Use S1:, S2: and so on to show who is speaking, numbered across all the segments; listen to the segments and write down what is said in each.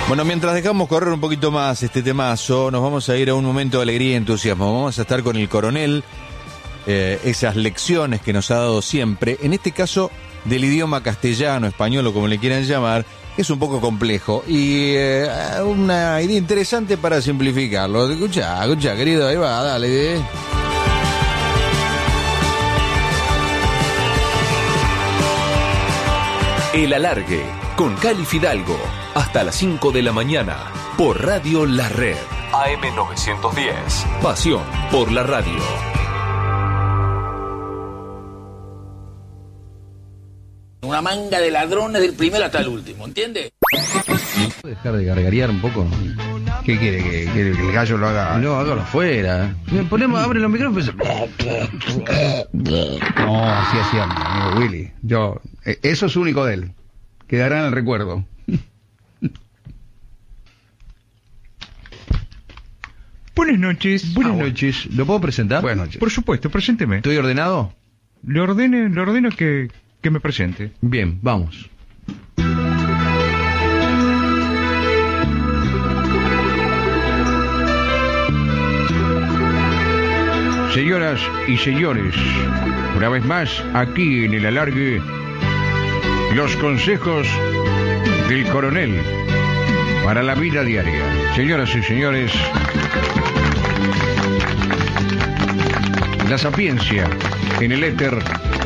S1: Bueno, mientras dejamos correr un poquito más este temazo, nos vamos a ir a un momento de alegría y entusiasmo. Vamos a estar con el coronel, esas lecciones que nos ha dado siempre, en este caso del idioma castellano, español o como le quieran llamar, que es un poco complejo y una idea interesante para simplificarlo. Escuchá, querido, ahí va, dale.
S2: El Alargue, con Cali Fidalgo, hasta las 5 de la mañana, por Radio La Red, AM910, pasión por la radio.
S3: Una manga de ladrones del primero hasta el último, ¿entiendes?
S4: ¿Puede dejar de gargarear un poco?
S5: ¿Qué quiere? ¿Que el gallo lo haga?
S4: No, hágalo afuera. Abre los micrófonos.
S5: No, así hacía amigo Willy. Eso es único de él. Quedará en el recuerdo.
S6: Buenas noches.
S4: Buenas noches. ¿Lo puedo presentar?
S5: Buenas noches.
S6: Por supuesto, presénteme.
S4: ¿Estoy ordenado?
S6: Le ordeno que me presente.
S4: Bien, vamos.
S5: Señoras y señores, una vez más, aquí en el Alargue, los consejos del coronel para la vida diaria. Señoras y señores, la sapiencia en el éter,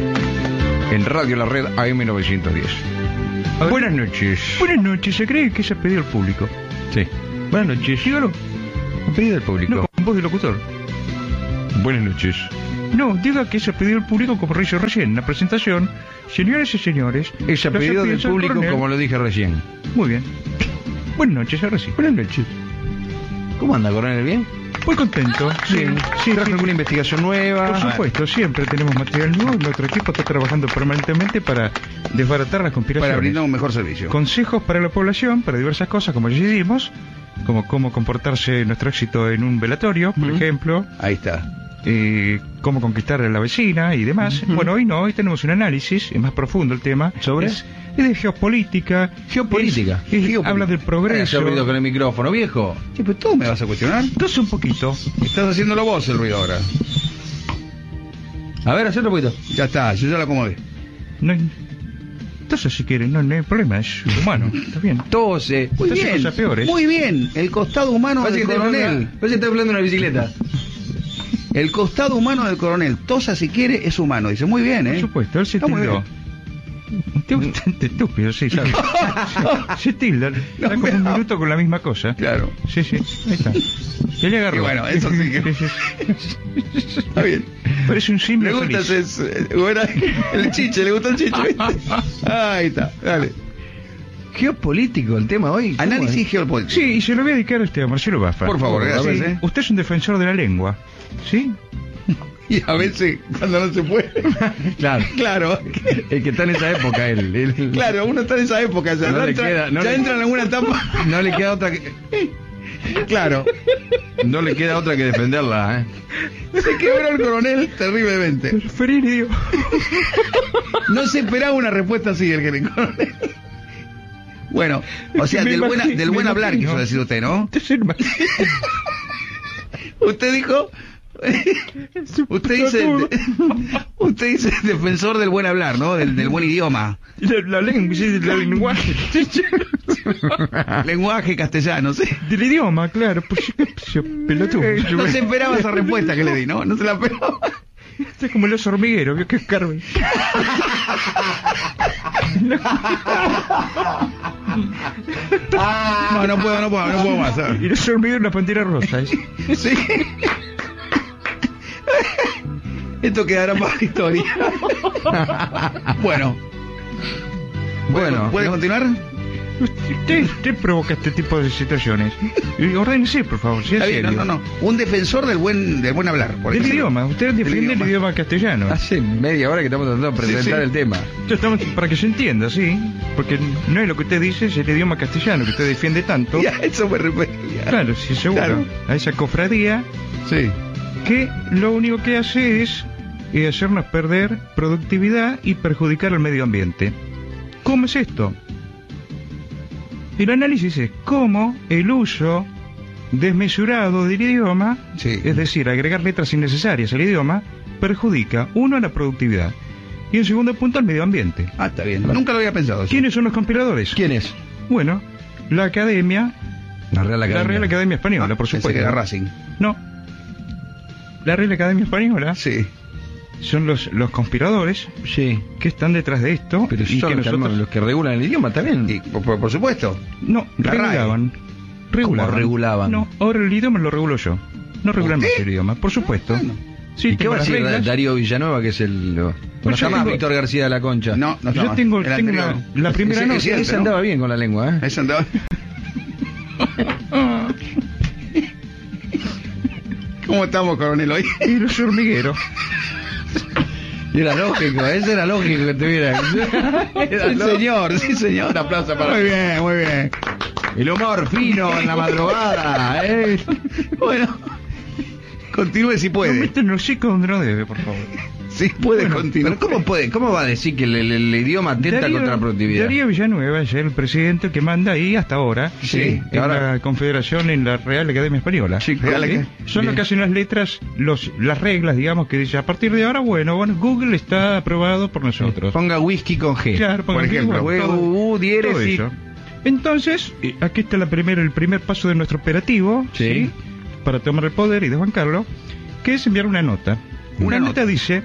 S5: en Radio La Red AM910. Buenas noches.
S6: Buenas noches, se cree que es a pedido al público.
S4: Sí.
S6: Buenas noches, dígalo.
S4: A pedido del público.
S6: No, con voz de locutor.
S5: Buenas noches.
S6: No, diga que es a pedido al público como lo hizo recién en la presentación. Señoras y señores,
S5: Es a pedido del público, como lo dije recién.
S6: Muy bien. Buenas noches, ahora sí.
S5: Buenas noches.
S4: ¿Cómo anda, coronel? ¿Bien?
S6: Muy contento. Sí,
S5: ¿Trajo alguna investigación nueva?
S6: Por supuesto, siempre tenemos material nuevo. Nuestro equipo está trabajando permanentemente para desbaratar las conspiraciones.
S5: Para brindar un mejor servicio.
S6: Consejos para la población, para diversas cosas, como ya hicimos, como cómo comportarse nuestro éxito en un velatorio, por ejemplo.
S5: Ahí está.
S6: Cómo conquistar a la vecina y demás. Bueno, hoy no, hoy tenemos un análisis, es más profundo el tema.
S4: ¿Sobre?
S6: Es de geopolítica.
S4: Geopolítica.
S6: Habla del progreso.
S4: Hace ruido con el micrófono, viejo.
S5: Sí, pues tú me vas a cuestionar.
S6: Entonces un poquito.
S5: Estás haciéndolo vos el ruido ahora.
S4: A ver, hacelo un poquito.
S5: Ya está, yo ya lo acomodé.
S6: No, entonces si quieren, no hay problema, es humano, está bien.
S5: Tose. Muy
S6: Entonces,
S5: bien.
S6: cosas peores.
S5: Muy bien. El costado humano del coronel.
S4: Parece que está hablando de una bicicleta.
S5: El costado humano del coronel. Tosa si quiere, es humano. Dice, muy bien,
S6: Por supuesto, él se
S5: Está muy
S6: tildó. Un tío bastante estúpido, sí, ¿sabes? Se tilda, está como un minuto con la misma cosa.
S5: Claro.
S6: Sí, ahí está. Ya le agarró.
S5: Y bueno, eso sí que... Está bien.
S6: Parece un simio
S5: Le gusta
S6: feliz.
S5: el chiche, le gustó el chiche, ¿viste? Ahí está, dale.
S4: Geopolítico el tema hoy.
S5: Análisis geopolítico.
S6: Sí, y se lo voy a dedicar a Marcelo Baffa.
S5: Por favor, gracias.
S6: Sí, usted es un defensor de la lengua, ¿sí?
S5: Y a veces, cuando no se puede.
S4: Claro.
S5: Claro.
S4: El que está en esa época, él.
S5: Claro, uno está en esa época. Ya,
S4: No le queda,
S5: ya entra en alguna etapa.
S4: No le queda otra que...
S5: Claro.
S4: No le queda otra que defenderla,
S5: Se quebró el coronel terriblemente.
S6: Feririo.
S5: No se esperaba una respuesta así del coronel. Bueno, o sea, del buen hablar, quiso decir usted, ¿no? Usted dijo... Usted dice defensor del buen hablar, ¿no? Del buen idioma.
S6: La lengua, sí, del lenguaje.
S5: Lenguaje castellano, ¿sí?
S6: Del idioma, claro. Pues, pelotudo.
S5: No se esperaba esa respuesta que le di, ¿no? No se la esperaba.
S6: Esto es como el oso hormiguero, vio que es Carmen.
S5: No puedo más.
S6: Y el oso hormiguero es una pantera rosa.
S5: Sí. Esto quedará para la historia. Bueno, ¿puede continuar?
S6: Usted provoca este tipo de situaciones. Ordénese, por favor, si es
S5: Está bien,
S6: serio.
S5: no. Un defensor del buen hablar. Por
S6: Del
S5: ejemplo.
S6: idioma, usted defiende el idioma castellano.
S4: Hace media hora que estamos tratando de presentar
S5: Sí.
S4: el tema.
S6: Estamos para que se entienda, sí. Porque no es lo que usted dice, es el idioma castellano que usted defiende tanto.
S5: Ya, eso me refería.
S6: Claro, sí, seguro.
S5: Claro.
S6: A esa cofradía
S5: Sí.
S6: que lo único que hace es hacernos perder productividad y perjudicar al medio ambiente. ¿Cómo es esto? El análisis es cómo el uso desmesurado del idioma, es decir, agregar letras innecesarias al idioma, perjudica, uno, a la productividad y en segundo punto al medio ambiente.
S7: Ah, está bien. Nunca lo había pensado.
S6: ¿Quiénes son los compiladores?
S7: ¿Quiénes?
S6: Bueno, la Academia,
S7: La Real
S6: Academia Española, por
S7: Pensé
S6: supuesto.
S7: que era Racing.
S6: No. La Real Academia Española
S7: Sí.
S6: son los conspiradores
S7: Sí.
S6: que están detrás de esto.
S7: Pero
S6: y
S7: son
S6: que
S7: nosotros... los que regulan el idioma también.
S3: Y, por supuesto.
S6: No,
S3: La
S6: regulaban.
S7: ¿Cómo regulaban?
S6: No, ahora el idioma lo regulo yo. No regulan más el idioma, por supuesto.
S3: Bueno.
S6: Sí,
S7: ¿Y qué
S6: tengo
S7: va a
S6: las
S7: decir
S6: reglas.
S7: Darío Villanueva, que es el... No
S6: Pues
S7: está
S6: yo
S7: más
S6: tengo-
S7: Víctor García de la Concha.
S3: No, no está
S6: Yo
S3: más.
S6: tengo
S3: El
S6: la primera nota.
S7: Ese andaba bien con la lengua, ¿eh?
S3: Ese andaba. ¿Cómo estamos, coronel, hoy?
S6: Y los hormigueros.
S7: Y era lógico, ese era lógico que tuviera.
S3: Sí, señor. Un aplauso para...
S7: Muy bien, muy bien. El humor fino en la madrugada, ¿eh?
S3: Bueno, continúe si
S6: No
S3: puede.
S6: meten el hocico donde no debe, por favor.
S3: Si puede,
S6: Bueno,
S3: continuar.
S7: Pero ¿cómo va a decir que el idioma atenta contra la productividad?
S6: Darío Villanueva es el presidente que manda ahí hasta ahora.
S3: Sí,
S6: en
S7: ahora-
S6: la Confederación, en la Real Academia Española.
S3: Sí, Real Academia.
S6: Son los que hacen las letras, las reglas, digamos, que dice a partir de ahora, bueno, Google está aprobado por nosotros.
S7: Ponga whisky con G.
S6: Claro,
S3: por
S6: pongan
S3: ejemplo,
S6: bueno, todo
S7: diéresis.
S6: eso. Entonces, aquí está el primer paso de nuestro operativo,
S7: Sí.
S6: para tomar el poder y desbancarlo, que es enviar una nota.
S3: Una
S6: Una nota dice: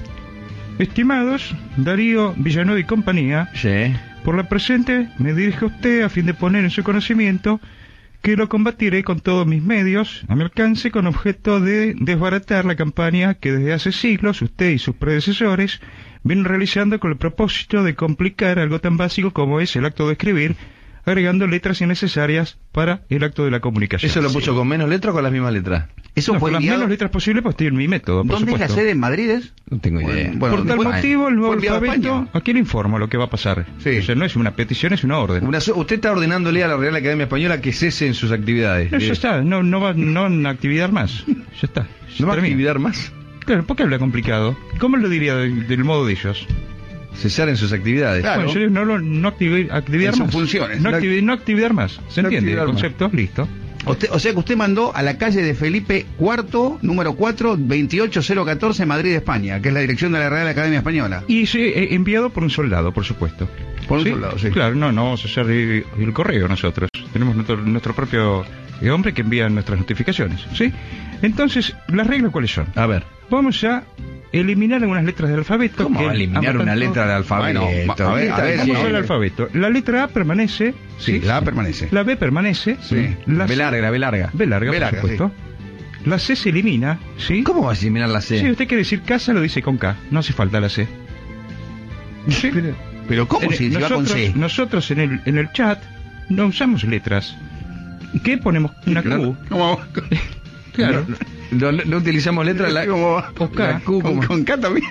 S6: estimados Darío Villanueva y compañía,
S7: Sí.
S6: por la presente me dirijo a usted a fin de poner en su conocimiento que lo combatiré con todos mis medios a mi alcance con objeto de desbaratar la campaña que desde hace siglos usted y sus predecesores vienen realizando con el propósito de complicar algo tan básico como es el acto de escribir, agregando letras innecesarias para el acto de la comunicación.
S7: ¿Eso lo puso con menos letras o con las mismas letras?
S3: Eso
S6: No,
S3: fue
S6: con las
S3: enviado...
S6: menos letras posibles, pues estoy en mi método, por
S3: ¿Dónde es la
S6: supuesto.
S3: sede? ¿En Madrid es?
S7: No tengo idea.
S3: Bueno,
S6: Por tal
S3: fue-
S6: motivo, el nuevo
S3: fue enviado a
S6: alfabeto,
S3: España.
S6: aquí le informo lo que va a pasar.
S3: Sí.
S6: O sea, no es una petición, es una orden.
S7: Usted está ordenándole a la Real Academia Española que cese en sus actividades.
S6: No, ya está, no va no actividad más. Ya está.
S7: ¿No va a
S6: termina.
S7: actividad más?
S6: Claro, ¿por qué habla complicado? ¿Cómo lo diría del modo de ellos?
S7: Cesar en sus actividades.
S3: Claro.
S6: Bueno, yo no actividad
S3: En sus
S6: más.
S3: funciones.
S6: No actividad más. ¿Se
S7: No
S6: entiende el
S7: actividad más.
S6: concepto? Listo.
S3: O sea que usted mandó a la calle de Felipe IV, número 4, 28014, Madrid, España, que es la dirección de la Real Academia Española.
S6: Y sí, enviado por un soldado, por supuesto.
S3: Por un soldado, sí.
S6: Claro, no vamos a hacer el correo nosotros. Tenemos nuestro propio hombre que envía nuestras notificaciones, ¿sí? Entonces, ¿las reglas cuáles son?
S7: A ver.
S6: Vamos a eliminar algunas letras del alfabeto.
S7: ¿Cómo
S6: que
S7: va a eliminar
S6: han
S7: una
S6: tanto-
S7: letra del alfabeto?
S3: Bueno, a ver,
S6: Vamos
S3: sí.
S6: al alfabeto. La letra A permanece.
S3: Sí, la A permanece.
S6: La B permanece.
S3: Sí.
S6: La
S7: B larga, B larga.
S6: B larga,
S3: B larga,
S6: por supuesto. La C se elimina, ¿sí?
S7: ¿Cómo va a eliminar la C?
S6: Si usted quiere decir casa, lo dice con K. No hace falta la C. ¿Sí?
S3: Pero ¿cómo si va con C?
S6: Nosotros en el chat no usamos letras. ¿Qué ponemos? Una Q.
S3: ¿Cómo va?
S6: Claro.
S7: No utilizamos letras.
S3: ¿Cómo va?
S6: O K.
S7: La Q,
S3: ¿Con,
S7: ¿cómo?
S3: con K también?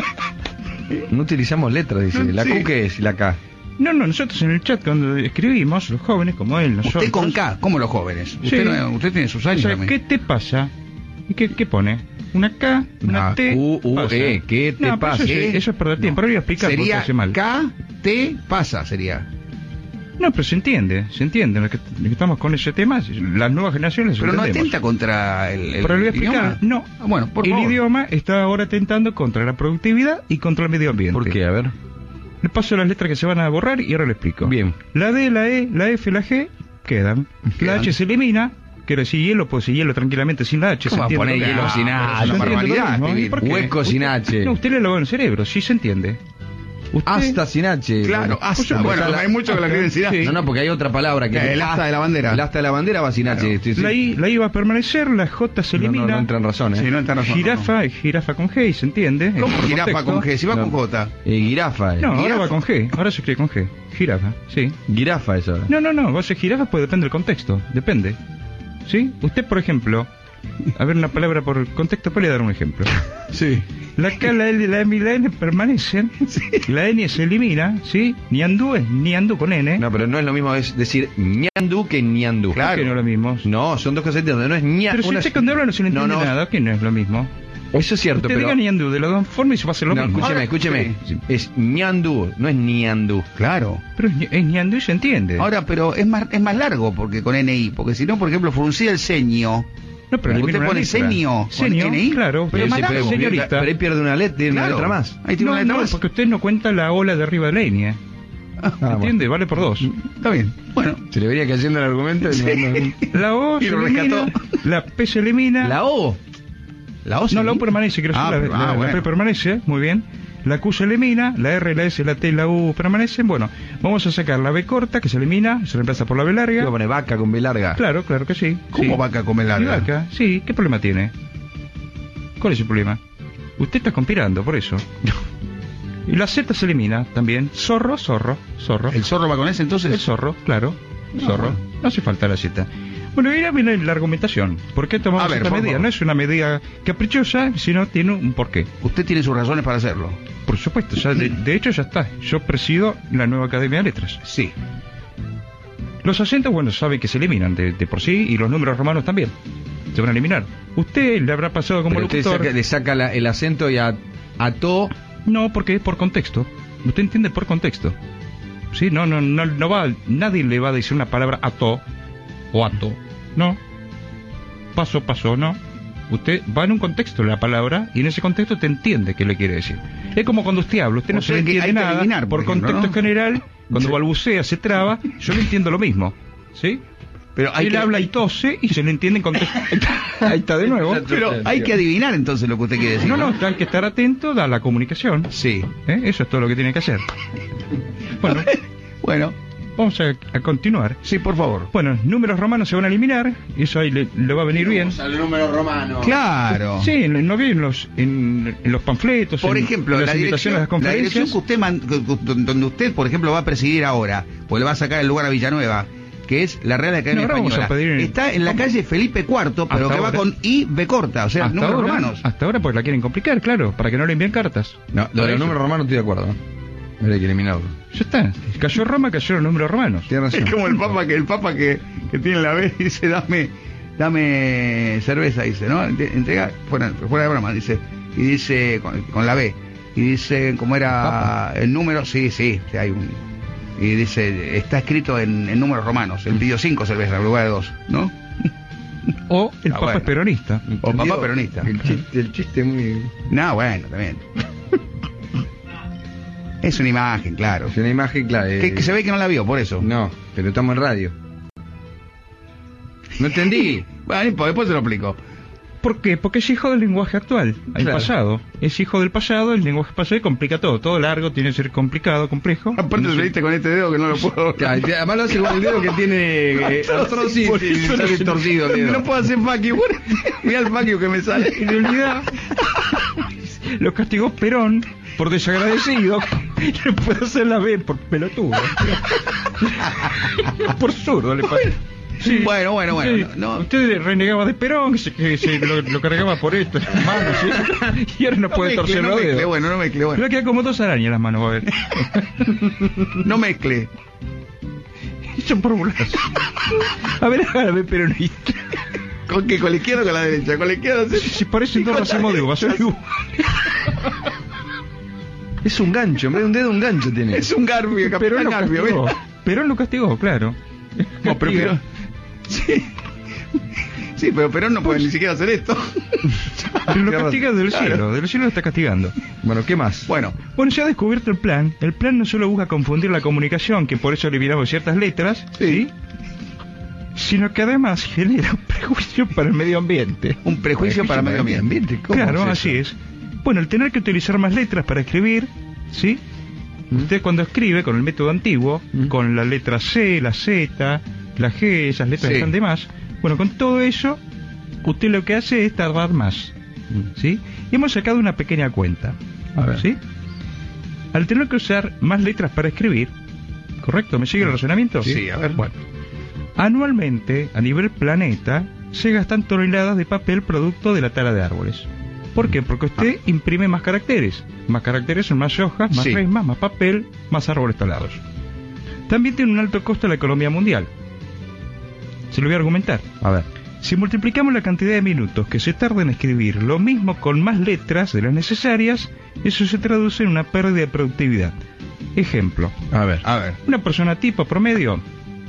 S7: No utilizamos letras, dice. ¿La
S3: Sí.
S7: Q qué es? ¿Y la K?
S6: No, nosotros en el chat cuando escribimos, los jóvenes como él, nosotros.
S3: Usted con K, como los jóvenes.
S6: Sí.
S3: Usted, usted tiene sus
S6: O
S3: años
S6: sea,
S3: también.
S6: ¿qué te pasa? ¿Y qué pone? Una K, una
S7: Una
S6: T.
S7: Q, U,
S6: pasa.
S7: E, ¿qué te
S6: No, pero
S7: pasa?
S6: Eso es perder tiempo. Ahora voy a explicar por qué
S3: Sería
S6: hace mal.
S3: K, T, pasa, sería.
S6: No, pero se entiende. Lo que estamos con ese tema, las nuevas generaciones
S3: Pero no
S6: entendemos.
S3: atenta contra el
S6: Pero le voy a explicar,
S3: idioma.
S6: no.
S3: Ah, bueno, por
S6: el
S3: favor.
S6: idioma está ahora atentando contra la productividad y contra el medio ambiente.
S7: ¿Por qué? A ver.
S6: Le paso las letras que se van a borrar y ahora le explico.
S7: Bien.
S6: La D, la E, la F, la G quedan. La
S3: Quedan.
S6: H se elimina. Quiero decir hielo, puedo decir hielo tranquilamente sin la H.
S7: ¿Cómo va a poner hielo sin H?
S6: ¿Se
S7: Una
S6: entiende lo
S3: barbaridad,
S6: mismo?
S3: escribir.
S6: ¿Y por qué?
S7: Hueco sin H.
S6: No, usted le lavó el cerebro, sí se entiende. Usted-
S7: Hasta sin H.
S3: Claro, hasta. Bueno,
S7: Está la-
S3: hay mucho que la escriben sin H.
S7: No, no, porque hay otra palabra que...
S3: El asta de la bandera.
S7: El asta de la bandera va sin H.
S3: Claro.
S7: Sí, sí.
S6: La I va a permanecer, la J se
S7: No,
S6: elimina.
S7: no entra en razón, ¿eh?
S3: Sí, no entra en razón.
S6: Jirafa es jirafa con G, y se entiende.
S3: ¿Cómo
S6: Por
S3: jirafa
S6: contexto.
S3: con G? Si va
S7: No.
S3: con J.
S7: Girafa.
S6: No, ahora
S3: ¿Jirafa?
S6: va con G, ahora se escribe con G. Jirafa, sí.
S7: Girafa es ahora.
S6: No, vos es jirafa, pues depende del contexto, depende. ¿Sí? Usted, por ejemplo, a ver una palabra por contexto, puede dar un ejemplo.
S3: Sí.
S6: La K, la L, la M y la N permanecen, la N se elimina, ¿sí? Ñandú es ñandú con N.
S7: No, pero no es lo mismo es decir ñandú que ñandú.
S3: Claro.
S6: Que no es lo mismo.
S7: No, son dos cosas distintas. No es ña.
S6: Pero si
S7: una-
S6: usted cuando habla no se le entiende
S7: No, no.
S6: nada, que no es lo mismo.
S4: Eso es cierto,
S6: Usted
S4: pero...
S6: diga ñandú de las dos formas y se va a hacer lo
S4: No,
S6: mismo.
S4: escúcheme. Es ñandú, no es niandú.
S3: Claro.
S6: Pero es ñandú y se entiende.
S3: Ahora, pero es más largo porque con NI, porque si no, por ejemplo, fruncir el ceño.
S6: No, pero
S3: Usted
S6: elimina una
S3: pone
S6: letra.
S3: ceño con
S6: Ceño,
S3: NI,
S6: claro, pero
S3: es más
S6: sí,
S3: largo.
S6: señorita.
S4: Pero ahí pierde una letra más.
S3: Ahí tiene una letra más.
S6: porque usted no cuenta la ola de arriba de la línea. ¿Entiende? Vale por dos.
S3: Está bien. Bueno.
S4: Se le vería cayendo el argumento.
S6: La O
S3: Y
S6: se
S3: lo
S6: elimina,
S3: rescató.
S6: la P se elimina.
S4: La O.
S3: La O
S6: No, la U permanece, quiero decir, la
S3: bueno.
S6: P permanece, muy bien. La Q se elimina, la R, la S, la T y la U permanecen. Bueno, vamos a sacar la B corta, que se elimina, se reemplaza por la B larga.
S4: Iba a poner vaca con B larga.
S6: Claro que sí.
S3: ¿Cómo
S6: sí.
S3: vaca come
S6: ¿Y
S3: larga?
S6: vaca? Sí, ¿qué problema tiene? ¿Cuál es el problema? Usted está conspirando, por eso. Y la Z se elimina también. Zorro.
S3: ¿El zorro va con ese entonces?
S6: El zorro, claro. Zorro. No hace falta la Z. Bueno, y ahora viene la argumentación. ¿Por qué tomamos
S3: A ver,
S6: esta
S3: por
S6: medida?
S3: favor.
S6: No es una medida caprichosa, sino tiene un porqué.
S3: Usted tiene sus razones para hacerlo.
S6: Por supuesto, ya de hecho ya está. Yo presido la nueva Academia de Letras.
S3: Sí.
S6: Los acentos, bueno, sabe que se eliminan de por sí, y los números romanos también. Se van a eliminar. Usted le habrá pasado como
S4: Pero usted
S6: locutor...
S4: le saca el acento y ató.
S6: No, porque es por contexto. Usted entiende por contexto. Sí, no va, nadie le va a decir una palabra ato o ato. No. Paso, no. Usted va en un contexto de la palabra y en ese contexto te entiende qué le quiere decir. Es como cuando usted habla, usted no
S3: O
S6: se le
S3: sea que
S6: entiende
S3: hay que
S6: nada.
S3: adivinar,
S6: por
S3: por ejemplo,
S6: contexto
S3: ¿no?
S6: general, cuando
S3: Sí.
S6: balbucea, se traba, yo le entiendo lo mismo. ¿Sí?
S3: Pero
S6: Él habla y tose y se le entiende en contexto. Ahí está de nuevo.
S3: Pero hay que adivinar entonces lo que usted quiere decir.
S6: No, hay que estar atento a la comunicación.
S3: Sí.
S6: Eso es todo lo que tiene que hacer. Bueno,
S3: Bueno,
S6: vamos a continuar.
S3: sí, por favor.
S6: Bueno, números romanos se van a eliminar, y eso ahí le va a venir bien.
S7: Al número romano.
S3: Claro.
S6: Sí, no vi en los panfletos,
S3: Por
S6: en
S3: ejemplo,
S6: las
S3: la
S6: invitaciones a las
S3: dirección
S6: conferencias.
S3: que usted donde usted, por ejemplo, va a presidir ahora, pues le va a sacar el lugar a Villanueva, que es la Real Academia
S6: No, ahora vamos
S3: Española.
S6: a pedir-
S3: Está en la calle Felipe IV, pero
S6: Hasta
S3: que va
S6: ahora.
S3: con I, B corta, o sea, números romanos.
S6: Hasta ahora pues la quieren complicar, claro, para que no le envíen cartas.
S4: No, lo de
S6: Para
S4: los
S6: eso.
S4: números romanos estoy de acuerdo. Habría que eliminarlo.
S6: Ya está, cayó Roma, cayeron los números romanos.
S4: Tiene razón.
S3: Es como el papa que tiene la B y dice, dame cerveza, dice, ¿no? Entrega, fuera de broma, dice, y dice, con la B, y dice, ¿cómo era
S4: Papa.
S3: el número? Sí, hay un... Y dice, está escrito en números romanos, él pidió 5 cervezas en lugar de 2, ¿no?
S6: O el
S3: Ah,
S6: Papa
S3: bueno.
S6: es peronista.
S3: O papá peronista.
S4: El chiste muy...
S3: No, bueno, también. Es una imagen, claro.
S4: Es una imagen clara.
S3: Que se ve que no la vio, por eso.
S4: No, pero estamos en radio. No entendí.
S3: Bueno, después se lo explico.
S6: ¿Por qué? Porque es hijo del lenguaje actual, el
S4: Claro.
S6: pasado. Es hijo del pasado, el lenguaje pasado y complica todo. Todo largo tiene que ser complicado, complejo.
S3: Aparte
S6: No
S3: se
S6: sé.
S3: lo diste con este dedo que no lo puedo...
S4: Además lo hace con el dedo que tiene artrosis
S3: Por
S4: y
S3: eso
S4: está
S3: no-
S4: torcido el dedo.
S3: No puedo hacer fuck you. Mira el fuck you que me sale.
S6: En realidad, lo castigó Perón por desagradecido. No puede hacer la B por pelotudo. Por zurdo le parece. Sí.
S3: Bueno,
S6: Sí.
S3: no.
S6: Usted renegaba de Perón, que se lo cargaba por esto, las manos, ¿sí? Y ahora no puede torcer
S3: no
S6: los
S3: mezcle,
S6: dedos.
S3: bueno, no mezcle,
S6: Le va a
S3: bueno.
S6: quedar como 2 arañas las manos, va a ver.
S3: No mezcle.
S6: Son por burlas. A ver, hágame peronista.
S3: ¿Con qué? ¿Con la izquierda o con la derecha? Con la izquierda.
S6: Si parecen dos racimos de uvas, son igual.
S4: Es un gancho, en vez de un dedo, un gancho tiene.
S3: Es un Garfio,
S6: Perón
S3: Capitán
S6: lo
S3: Garfio.
S6: castigó.
S3: ¿ves?
S6: Perón lo castigó, claro.
S3: No, pero Perón... Sí. Sí, pero Perón no puede ni siquiera hacer esto.
S6: Pero lo castiga del cielo lo está castigando.
S4: Bueno, ¿qué más?
S3: Bueno,
S6: Bueno, ya ha descubierto el plan. El plan no solo busca confundir la comunicación, que por eso eliminamos ciertas letras, ¿sí? Sino que además genera un prejuicio para el medio ambiente.
S3: un prejuicio para el medio ambiente.
S4: ¿Cómo
S6: Claro,
S4: es
S6: así
S4: eso?
S6: es. Bueno, el tener que utilizar más letras para escribir, ¿sí? Usted cuando escribe con el método antiguo, con la letra C, la Z, la G, esas letras
S3: Sí.
S6: que están de más, bueno, con todo eso, usted lo que hace es tardar más, ¿sí? Y hemos sacado una pequeña cuenta,
S4: A ver.
S6: ¿sí? Al tener que usar más letras para escribir, ¿correcto? ¿Me sigue el razonamiento?
S3: Sí, a ver.
S6: Bueno, anualmente, a nivel planeta, se gastan toneladas de papel producto de la tala de árboles. ¿Por qué? Porque usted imprime más caracteres. Más caracteres son más hojas, más
S3: Sí.
S6: resmas, más papel, más árboles talados. También tiene un alto costo la economía mundial. Se lo voy a argumentar.
S4: A ver.
S6: Si multiplicamos la cantidad de minutos que se tarda en escribir lo mismo con más letras de las necesarias, eso se traduce en una pérdida de productividad. Ejemplo.
S7: A ver.
S6: Una persona tipo promedio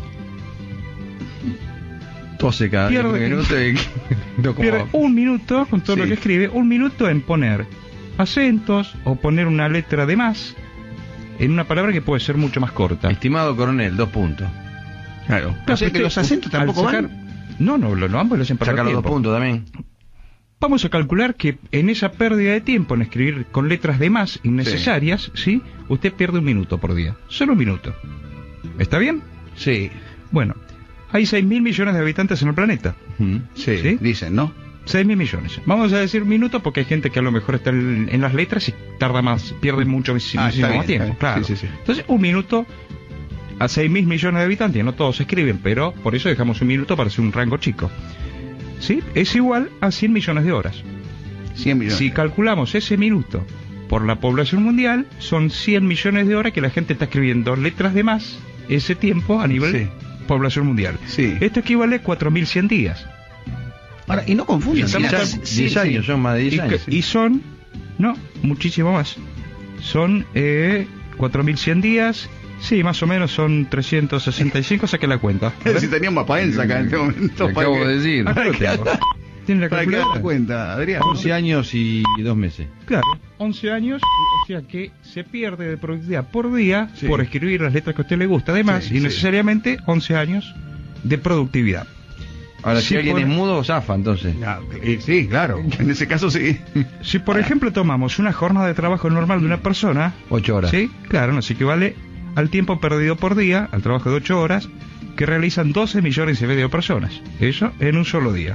S7: 12 cada
S6: pierde,
S7: minuto y... no, como...
S6: pierde un minuto con todo
S7: Sí.
S6: lo que escribe, un minuto en poner acentos o poner una letra de más en una palabra que puede ser mucho más corta.
S7: Estimado coronel, 2 puntos.
S3: Claro. O sea que los acentos tampoco van.
S6: No, ambos lo hacen para
S7: Saca los 2
S6: tiempo.
S7: puntos también.
S6: Vamos a calcular que en esa pérdida de tiempo en escribir con letras de más innecesarias, ¿sí? Usted pierde un minuto por día. Solo un minuto. ¿Está bien?
S3: Sí.
S6: Bueno, hay 6.000 millones de habitantes en el planeta.
S3: Sí,
S6: ¿Sí?
S3: dicen, ¿no?
S6: 6.000 millones. Vamos a decir minuto porque hay gente que a lo mejor está en las letras y tarda más, pierde muchísimo
S3: está
S6: más
S3: bien,
S6: tiempo.
S3: está bien.
S6: Claro.
S3: Sí.
S6: Entonces, un minuto a 6.000 millones de habitantes, no todos escriben, pero por eso dejamos un minuto para hacer un rango chico. ¿Sí? Es igual a 100 millones de horas.
S3: 100 millones.
S6: Si calculamos ese minuto por la población mundial, son 100 millones de horas que la gente está escribiendo letras de más ese tiempo a nivel población mundial.
S3: Sí.
S6: Esto equivale a 4.100 días.
S3: Ahora, y no confundan.
S6: Y
S3: mirá,
S6: estamos-
S7: 10 años, son más de 10 años.
S6: Y son, no, muchísimo más. Son 4.100 días, sí, más o menos son 365, saqué la cuenta.
S3: Si teníamos paenza acá en este momento.
S7: Te acabo de decir.
S6: Acá lo tengo. ¿Tiene la
S3: Para que
S6: calculadora?
S3: hagas cuenta, Adrián.
S7: 11 años y 2 meses.
S6: Claro, 11 años, o sea que se pierde de productividad por día
S3: Sí.
S6: por escribir las letras que a usted le gusta, además,
S3: Sí,
S6: y
S3: sí.
S6: necesariamente 11 años de productividad.
S7: Ahora,
S6: Sí,
S7: si alguien
S6: por-
S7: es mudo, zafa, entonces.
S3: Sí, claro. En ese caso sí.
S6: Si por ejemplo tomamos una jornada de trabajo normal de una persona,
S7: 8 horas.
S6: sí, claro, así que vale al tiempo perdido por día, al trabajo de 8 horas, que realizan 12 millones y medio de personas. Eso en un solo día.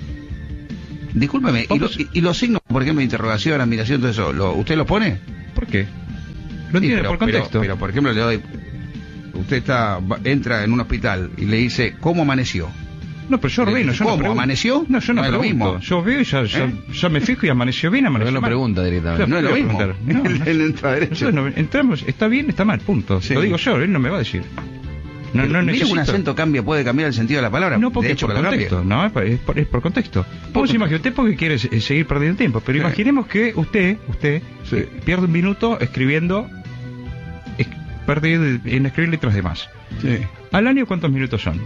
S3: Discúlpeme,
S6: Vamos.
S3: ¿y los signos, por ejemplo, interrogación, admiración, todo eso, ¿usted los pone?
S6: ¿Por qué? Lo
S3: Sí,
S6: entiende por contexto.
S3: Pero, por ejemplo, le doy. Usted entra en un hospital y le dice, ¿cómo amaneció?
S6: No, pero yo ordeno, yo no
S3: ¿Cómo?
S6: pregunto.
S3: ¿Amaneció?
S6: No, yo no
S3: No es lo
S6: pregunto.
S3: mismo.
S6: Yo veo y ya me fijo y amaneció bien,
S7: Pero
S6: amaneció
S7: él no
S6: mal.
S7: pregunta directamente.
S3: No es lo
S6: voy a
S3: mismo.
S6: preguntar. No,
S3: Él entra derecho.
S6: Eso no- entramos, está bien, está mal, punto.
S3: Sí.
S6: Lo digo yo, él no me va a decir. No, no
S3: Mire,
S6: necesito.
S3: un acento puede cambiar el sentido de la palabra.
S6: No, porque
S3: de
S6: es
S3: hecho,
S6: por
S3: que lo
S6: contexto,
S3: cambie.
S6: no, es por contexto. Vos imaginate, usted porque quiere seguir perdiendo tiempo, pero
S3: Sí.
S6: imaginemos que usted
S3: Sí.
S6: pierde un minuto escribiendo, perdido en escribir letras de más.
S3: Sí.
S6: ¿Al año cuántos minutos son?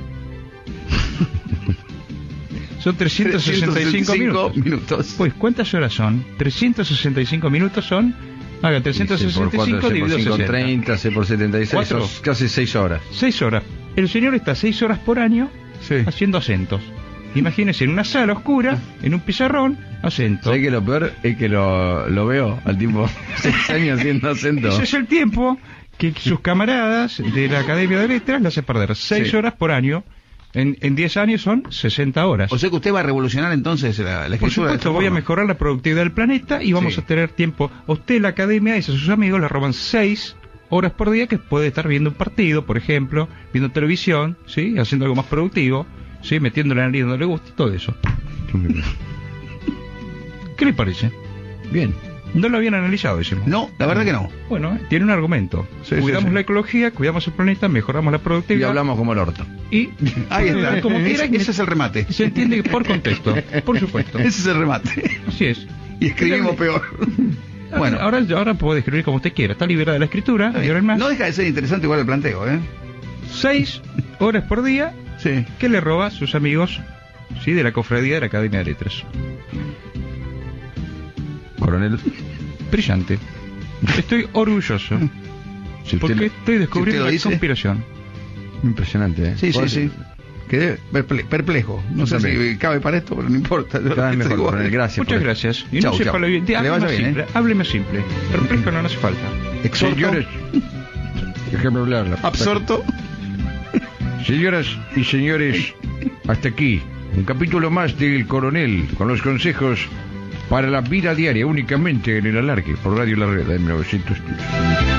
S6: Son 365 minutos. Pues, ¿cuántas horas son? 365 minutos son... Haga 365
S7: C
S6: dividido
S7: por 5,
S6: 60.
S7: 30, C por 76,
S6: ¿Cuatro?
S7: son casi 6 horas.
S6: 6 horas. El señor está 6 horas por año
S3: Sí.
S6: haciendo acentos. Imagínese en una sala oscura, en un pizarrón, acento.
S7: ¿Sabes que lo peor es que lo veo al tipo 6 años haciendo acento?
S6: Ese es el tiempo que sus camaradas de la Academia de Letras le hace perder 6
S3: Sí.
S6: horas por año. En 10 años son 60 horas.
S3: O sea que usted va a revolucionar entonces la escritura.
S6: Por
S3: de
S6: supuesto,
S3: esta
S6: voy a
S3: forma.
S6: mejorar la productividad del planeta y vamos
S3: Sí.
S6: a tener tiempo. A usted en la academia dice a sus amigos le roban 6 horas por día que puede estar viendo un partido, por ejemplo, viendo televisión, ¿sí? Haciendo algo más productivo, ¿sí? Metiéndole en la nariz donde le gusta, todo eso. ¿Qué le parece?
S7: Bien.
S6: No lo habían analizado, decimos.
S3: No, la verdad que no.
S6: Bueno, tiene un argumento.
S3: Sí,
S6: Cuidamos
S3: sí.
S6: la ecología, cuidamos el planeta, mejoramos la
S7: Y
S6: productividad.
S7: hablamos como el orto.
S6: Y
S3: Ahí está.
S6: como quiera,
S3: Ese es el remate.
S6: se entiende por contexto, por supuesto.
S3: Ese es el remate.
S6: Así es.
S3: Y escribimos peor. Bueno,
S6: Ahora puede escribir como usted quiera. Está liberada de la escritura. Y ahora es más.
S3: no deja de ser interesante igual el planteo, ¿eh?
S6: 6 horas por día
S3: Sí.
S6: que le roba a sus amigos, sí, de la cofradía de la Academia de Letras.
S7: Coronel,
S6: Brillante. Estoy orgulloso.
S7: si usted
S6: Porque estoy descubriendo
S3: lo
S6: la
S3: dice.
S6: conspiración.
S7: impresionante, ¿eh?
S3: Sí, sí,
S7: Vos-
S3: sí. Quedé perplejo. No sé
S7: también.
S3: si cabe para esto, pero no importa.
S7: Cada vez mejor,
S3: Igual.
S7: coronel, gracias.
S6: Muchas
S7: por-
S6: gracias. Y
S3: Chau,
S6: no sepa
S3: chau.
S6: lo bien.
S3: Que le
S6: Hable
S3: vaya
S6: más
S3: bien,
S6: simple. Hábleme simple. Perplejo no hace falta.
S3: Exhorto.
S7: Señores, déjame hablarla.
S3: Absorto.
S7: Señoras y señores, hasta aquí un capítulo más del Coronel con los consejos para la vida diaria únicamente en el alargue por Radio La Red de 1910.